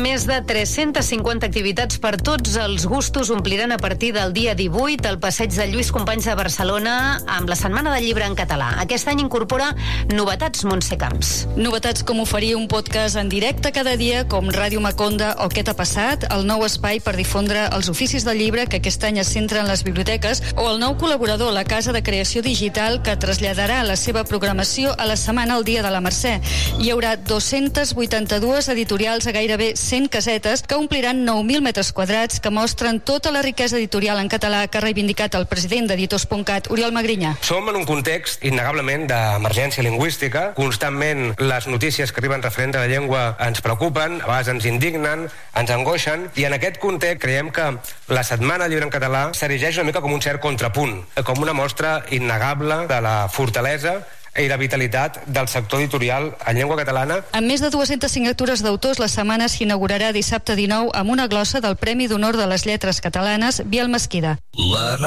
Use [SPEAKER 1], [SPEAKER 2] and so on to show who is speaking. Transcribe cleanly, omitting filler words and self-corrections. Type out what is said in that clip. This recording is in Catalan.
[SPEAKER 1] Més de 350 activitats per tots els gustos ompliran a partir del dia 18 el passeig de Lluís Companys de Barcelona amb la Setmana del Llibre en català. Aquest any incorpora novetats, Montse Camps.
[SPEAKER 2] Novetats com oferir un podcast en directe cada dia, com Ràdio Maconda o Què t'ha passat, el nou espai per difondre els oficis del llibre que aquest any es centra en les biblioteques, o el nou col·laborador, la Casa de Creació Digital, que traslladarà la seva programació a la setmana al Dia de la Mercè. Hi haurà 282 editorials a gairebé 100 casetes que ompliran 9.000 metres quadrats que mostren tota la riquesa editorial en català que ha reivindicat el president d'Editors.cat, Oriol Magrinyà.
[SPEAKER 3] Som en un context innegablement d'emergència lingüística. Constantment les notícies que arriben referents a la llengua ens preocupen, a vegades ens indignen, ens angoixen, i en aquest context creiem que la Setmana del Llibre en català s'erigeix una mica com un cert contrapunt, com una mostra innegable de la fortalesa i la vitalitat del sector editorial en llengua catalana.
[SPEAKER 2] Amb més de 200 signatures d'autors, la setmana s'inaugurarà dissabte 19 amb una glossa del Premi d'Honor de les Lletres Catalanes, Biel Mesquida.